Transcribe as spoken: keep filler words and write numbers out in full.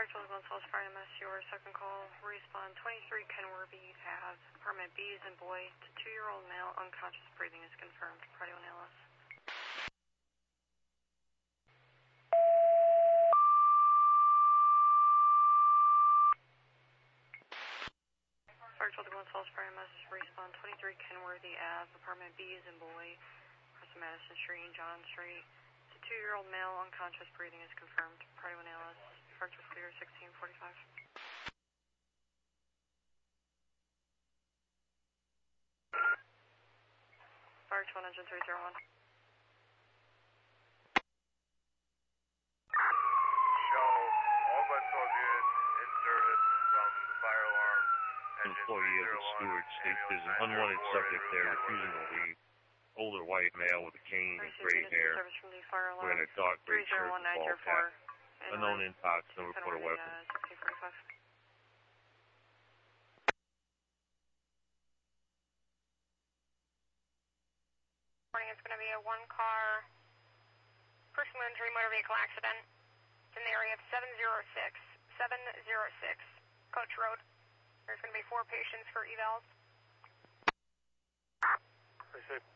Charles Gonzalez, Fire M S, your second call. Respawn twenty-three Kenworthy Ave. Apartment B is in boy. To two-year-old male, unconscious breathing is confirmed. Cardio analysis. Charles Gonzalez, Fire M S, Respawn twenty-three Kenworthy Ave. Apartment B is in boy. Across Madison Street and John Street. To two-year-old male, unconscious breathing is confirmed. Cardio analysis. Charles clear sixteen forty-five. Fire one engine three zero one. Show all but so good in service from the fire alarm. Employee of the Stewart states there's an unwanted subject there refusing to leave. Older white male with a cane and gray hair, wearing a dark gray shirt and ball cap. Unknown intox, no report of weapon. Morning, it's going to be a one-car personal injury motor vehicle accident. It's in the area of seven zero six, seven zero six Coach Road. There's going to be four patients for evals. I say